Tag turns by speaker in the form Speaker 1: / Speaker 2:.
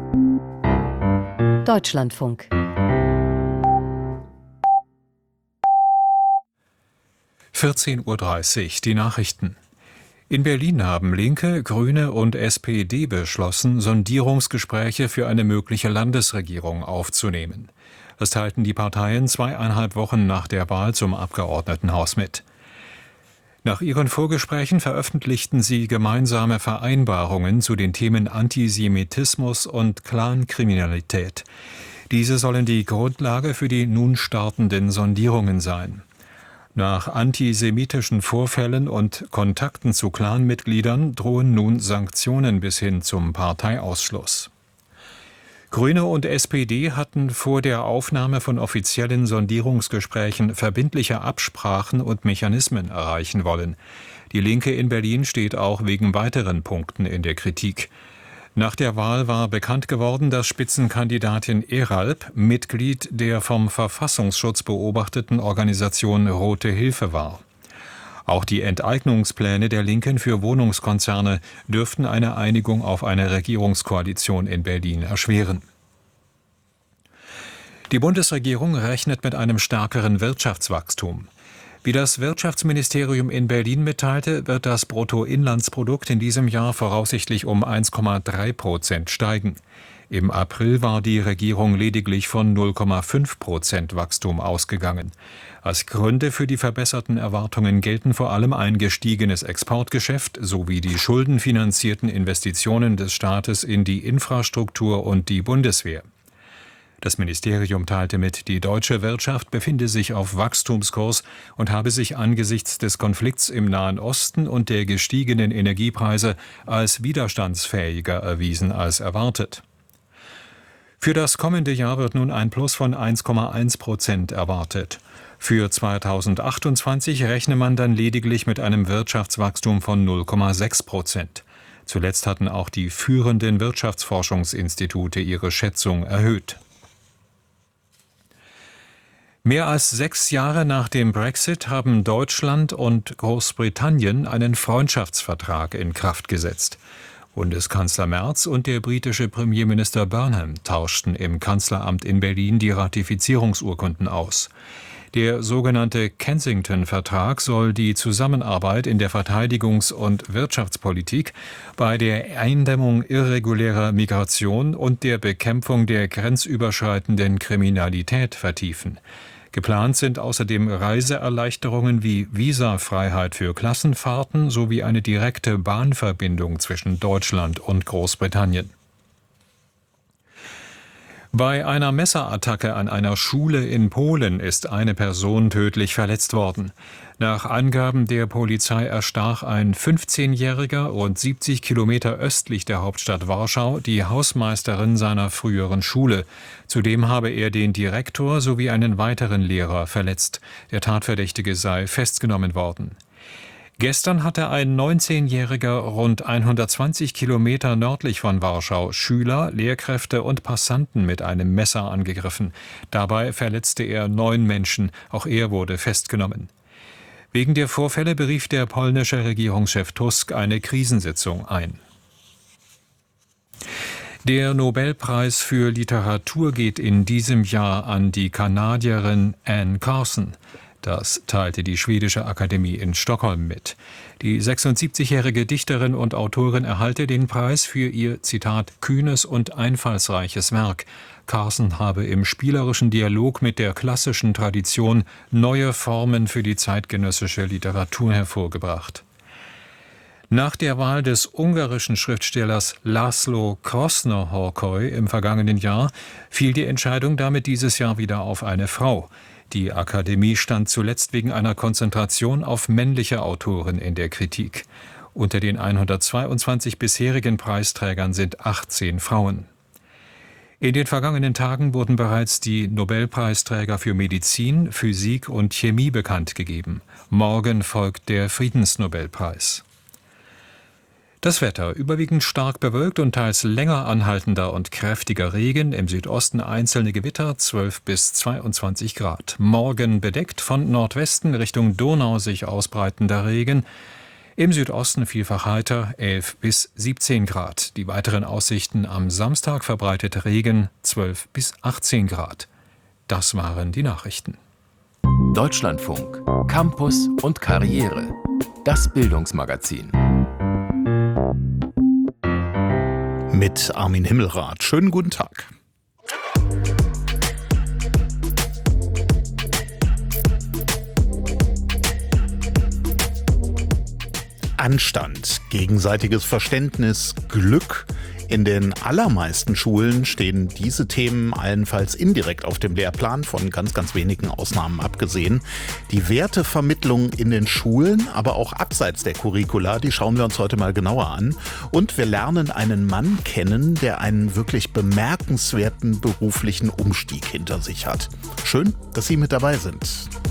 Speaker 1: Deutschlandfunk.
Speaker 2: (14:30 Uhr) die Nachrichten. In Berlin haben Linke, Grüne und SPD beschlossen, Sondierungsgespräche für eine mögliche Landesregierung aufzunehmen. Das teilten die Parteien 2,5 Wochen nach der Wahl zum Abgeordnetenhaus mit. Nach ihren Vorgesprächen veröffentlichten sie gemeinsame Vereinbarungen zu den Themen Antisemitismus und Clankriminalität. Diese sollen die Grundlage für die nun startenden Sondierungen sein. Nach antisemitischen Vorfällen und Kontakten zu Clanmitgliedern drohen nun Sanktionen bis hin zum Parteiausschluss. Grüne und SPD hatten vor der Aufnahme von offiziellen Sondierungsgesprächen verbindliche Absprachen und Mechanismen erreichen wollen. Die Linke in Berlin steht auch wegen weiteren Punkten in der Kritik. Nach der Wahl war bekannt geworden, dass Spitzenkandidatin Eralp Mitglied der vom Verfassungsschutz beobachteten Organisation Rote Hilfe war. Auch die Enteignungspläne der Linken für Wohnungskonzerne dürften eine Einigung auf eine Regierungskoalition in Berlin erschweren. Die Bundesregierung rechnet mit einem stärkeren Wirtschaftswachstum. Wie das Wirtschaftsministerium in Berlin mitteilte, wird das Bruttoinlandsprodukt in diesem Jahr voraussichtlich um 1,3% steigen. Im April war die Regierung lediglich von 0,5% Wachstum ausgegangen. Als Gründe für die verbesserten Erwartungen gelten vor allem ein gestiegenes Exportgeschäft sowie die schuldenfinanzierten Investitionen des Staates in die Infrastruktur und die Bundeswehr. Das Ministerium teilte mit, die deutsche Wirtschaft befinde sich auf Wachstumskurs und habe sich angesichts des Konflikts im Nahen Osten und der gestiegenen Energiepreise als widerstandsfähiger erwiesen als erwartet. Für das kommende Jahr wird nun ein Plus von 1,1% erwartet. Für 2028 rechne man dann lediglich mit einem Wirtschaftswachstum von 0,6%. Zuletzt hatten auch die führenden Wirtschaftsforschungsinstitute ihre Schätzung erhöht. Mehr als 6 Jahre nach dem Brexit haben Deutschland und Großbritannien einen Freundschaftsvertrag in Kraft gesetzt. Bundeskanzler Merz und der britische Premierminister Burnham tauschten im Kanzleramt in Berlin die Ratifizierungsurkunden aus. Der sogenannte Kensington-Vertrag soll die Zusammenarbeit in der Verteidigungs- und Wirtschaftspolitik, bei der Eindämmung irregulärer Migration und der Bekämpfung der grenzüberschreitenden Kriminalität vertiefen. Geplant sind außerdem Reiseerleichterungen wie Visafreiheit für Klassenfahrten sowie eine direkte Bahnverbindung zwischen Deutschland und Großbritannien. Bei einer Messerattacke an einer Schule in Polen ist eine Person tödlich verletzt worden. Nach Angaben der Polizei erstach ein 15-Jähriger rund 70 Kilometer östlich der Hauptstadt Warschau die Hausmeisterin seiner früheren Schule. Zudem habe er den Direktor sowie einen weiteren Lehrer verletzt. Der Tatverdächtige sei festgenommen worden. Gestern hatte ein 19-Jähriger rund 120 Kilometer nördlich von Warschau Schüler, Lehrkräfte und Passanten mit einem Messer angegriffen. Dabei verletzte er 9 Menschen. Auch er wurde festgenommen. Wegen der Vorfälle berief der polnische Regierungschef Tusk eine Krisensitzung ein. Der Nobelpreis für Literatur geht in diesem Jahr an die Kanadierin Anne Carson. Das teilte die Schwedische Akademie in Stockholm mit. Die 76-jährige Dichterin und Autorin erhalte den Preis für ihr, Zitat, kühnes und einfallsreiches Werk. Carson habe im spielerischen Dialog mit der klassischen Tradition neue Formen für die zeitgenössische Literatur hervorgebracht. Nach der Wahl des ungarischen Schriftstellers László Krosno-Horkoy im vergangenen Jahr fiel die Entscheidung damit dieses Jahr wieder auf eine Frau. Die Akademie stand zuletzt wegen einer Konzentration auf männliche Autoren in der Kritik. Unter den 122 bisherigen Preisträgern sind 18 Frauen. In den vergangenen Tagen wurden bereits die Nobelpreisträger für Medizin, Physik und Chemie bekannt gegeben. Morgen folgt der Friedensnobelpreis. Das Wetter: überwiegend stark bewölkt und teils länger anhaltender und kräftiger Regen, im Südosten einzelne Gewitter, 12 bis 22 Grad. Morgen bedeckt, von Nordwesten Richtung Donau sich ausbreitender Regen. Im Südosten vielfach heiter, 11 bis 17 Grad. Die weiteren Aussichten: am Samstag verbreitet Regen, 12 bis 18 Grad. Das waren die Nachrichten.
Speaker 1: Deutschlandfunk, Campus und Karriere. Das Bildungsmagazin.
Speaker 3: Mit Armin Himmelrath. Schönen guten Tag. Anstand, gegenseitiges Verständnis, Glück. In den allermeisten Schulen stehen diese Themen allenfalls indirekt auf dem Lehrplan, von ganz, ganz wenigen Ausnahmen abgesehen. Die Wertevermittlung in den Schulen, aber auch abseits der Curricula, die schauen wir uns heute mal genauer an. Und wir lernen einen Mann kennen, der einen wirklich bemerkenswerten beruflichen Umstieg hinter sich hat. Schön, dass Sie mit dabei sind.